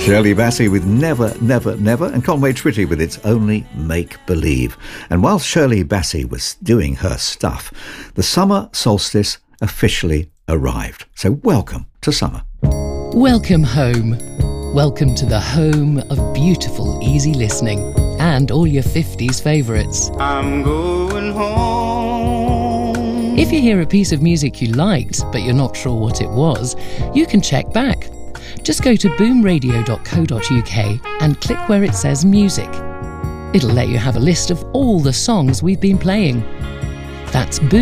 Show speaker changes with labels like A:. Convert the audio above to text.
A: Shirley Bassey with Never, Never, Never, and Conway Twitty with It's Only Make Believe. And while Shirley Bassey was doing her stuff, the summer solstice officially arrived. So welcome to summer.
B: Welcome home. Welcome to the home of beautiful, easy listening and all your 50s favourites.
C: I'm going home.
B: If you hear a piece of music you liked, but you're not sure what it was, you can check back. Just go to boomradio.co.uk and click where it says music. It'll let you have a list of all the songs we've been playing. That's Boom.